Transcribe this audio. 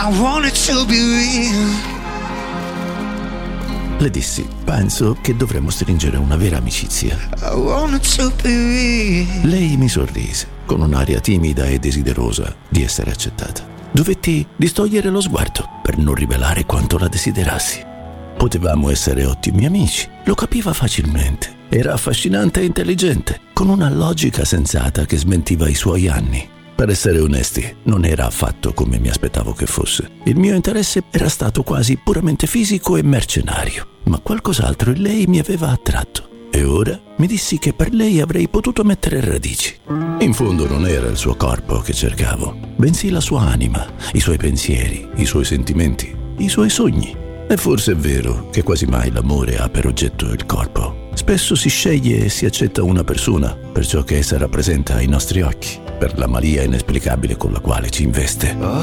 I want it to be real. Le dissi: penso che dovremmo stringere una vera amicizia. I want it to be real. Lei mi sorrise, con un'aria timida e desiderosa di essere accettata. Dovetti distogliere lo sguardo per non rivelare quanto la desiderassi. Potevamo essere ottimi amici, lo capiva facilmente. Era affascinante e intelligente, con una logica sensata che smentiva i suoi anni. Per essere onesti, non era affatto come mi aspettavo che fosse. Il mio interesse era stato quasi puramente fisico e mercenario, ma qualcos'altro in lei mi aveva attratto. E ora mi dissi che per lei avrei potuto mettere radici. In fondo non era il suo corpo che cercavo, bensì la sua anima, i suoi pensieri, i suoi sentimenti, i suoi sogni. E forse è vero che quasi mai l'amore ha per oggetto il corpo. Spesso si sceglie e si accetta una persona per ciò che essa rappresenta ai nostri occhi, per la malia inesplicabile con la quale ci investe.